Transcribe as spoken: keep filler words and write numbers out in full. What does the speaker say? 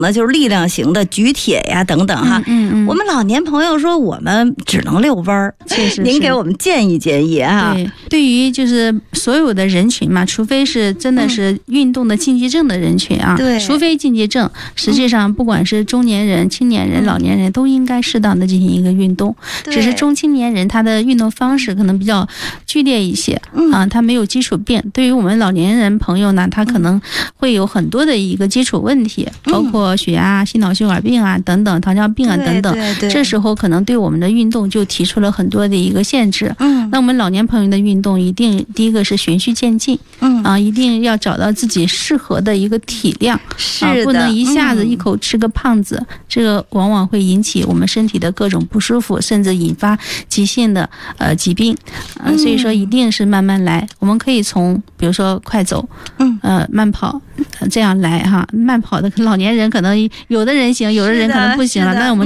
呢就是力量型的举铁呀等等哈。 嗯嗯， 我们老年朋友说我们只能遛弯儿， 确实， 您给我们建议建议啊。 对，对于就是所有的人群嘛，除非是真的是运动的禁忌症的人群啊， 对， 除非禁忌症，实际上不管是中年人、青年人、老年人都应该适当的进行一个运动，只是中青年人他的运动方式可能比较剧烈一些、嗯、啊，他没有基础病。对于我们老年人朋友呢，他可能会有很多的一个基础问题，嗯、包括血压、心脑血管病啊等等，糖尿病啊等等。 对对对， 这时候可能对我们的运动就提出了很多的一个限制。嗯，那我们老年朋友的运动一定第一个是循序渐进，嗯啊，一定要找到自己适合的一个体量， 是啊，不能一下子一口吃个胖子， 嗯、 这个往往会引起我们身体的各种不舒服，甚至引发急性的呃疾病。呃，所以说一定是慢慢来。我们可以从比如说快走，嗯，呃，慢跑，呃、这样来哈。慢跑的老年人可能有的人行，有的人可能不行了，那我们